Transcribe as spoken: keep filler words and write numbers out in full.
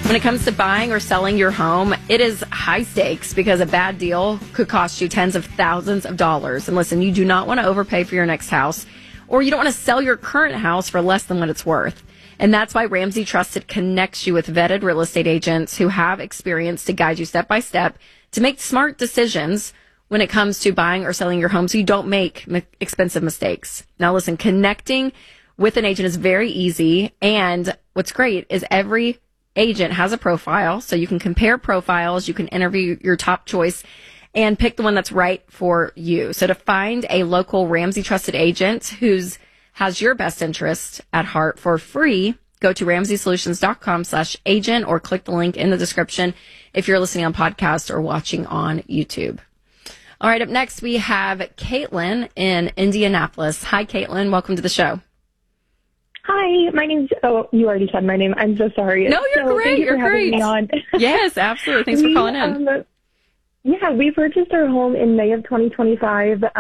When it comes to buying or selling your home, it is high stakes because a bad deal could cost you tens of thousands of dollars. And listen, you do not want to overpay for your next house, or you don't want to sell your current house for less than what it's worth. And that's why Ramsey Trusted connects you with vetted real estate agents who have experience to guide you step by step to make smart decisions when it comes to buying or selling your home so you don't make m- expensive mistakes. Now listen, connecting with an agent is very easy. And what's great is every agent has a profile, so you can compare profiles, you can interview your top choice and pick the one that's right for you. So to find a local Ramsey Trusted agent who's has your best interest at heart for free, go to ramsey solutions dot com slash agent or click the link in the description if you're listening on podcast or watching on YouTube. All right, up next we have Caitlin in Indianapolis. Hi, Caitlin. Welcome to the show. Hi, my name's, oh, you already said my name. I'm so sorry. No, you're so great. Thank you you're for having great. me on. Yes, absolutely. Thanks we, for calling in. Um, yeah, we purchased our home in May of twenty twenty-five.